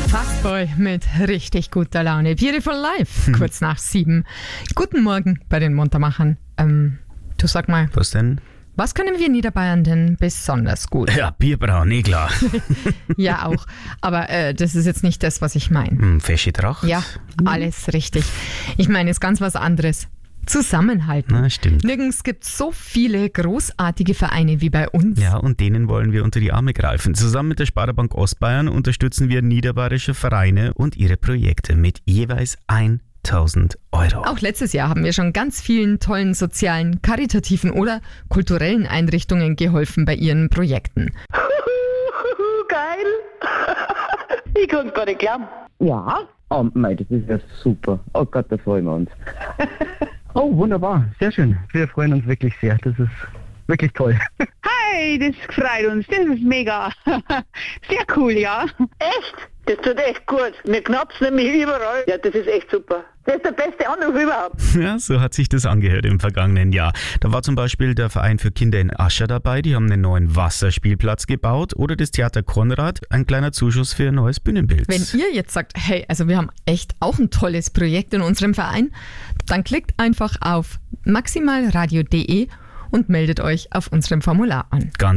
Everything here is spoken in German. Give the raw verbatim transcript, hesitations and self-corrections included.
Fastboy mit richtig guter Laune. Beautiful Life, kurz nach sieben. Guten Morgen bei den Muntermachern. Ähm, du sag mal. Was denn? Was können wir Niederbayern denn besonders gut? Ja, Bierbrauen, eh klar. Ja, auch. Aber äh, das ist jetzt nicht das, was ich meine. Hm, fesche Tracht. Ja, alles richtig. Ich meine jetzt ganz was anderes. Zusammenhalten. Na, stimmt. Nirgends gibt es so viele großartige Vereine wie bei uns. Ja, und denen wollen wir unter die Arme greifen. Zusammen mit der Sparda-Bank Ostbayern unterstützen wir niederbayerische Vereine und ihre Projekte mit jeweils tausend Euro. Auch letztes Jahr haben wir schon ganz vielen tollen sozialen, karitativen oder kulturellen Einrichtungen geholfen bei ihren Projekten. Geil! Ich kann's gar nicht glauben. Ja? Oh mei, das ist ja super. Oh Gott, da freuen wir uns. Oh, wunderbar. Sehr schön. Wir freuen uns wirklich sehr. Das ist wirklich toll. Hey, das freut uns. Das ist mega. Sehr cool, ja. Echt? Das tut echt gut. Mir knappt's nämlich überall. Ja, das ist echt super. Das ist der beste Anruf überhaupt. Ja, so hat sich das angehört im vergangenen Jahr. Da war zum Beispiel der Verein für Kinder in Ascher dabei, die haben einen neuen Wasserspielplatz gebaut, oder das Theater Konrad, ein kleiner Zuschuss für ein neues Bühnenbild. Wenn ihr jetzt sagt, hey, also wir haben echt auch ein tolles Projekt in unserem Verein, dann klickt einfach auf maximalradio punkt de und meldet euch auf unserem Formular an. Ganz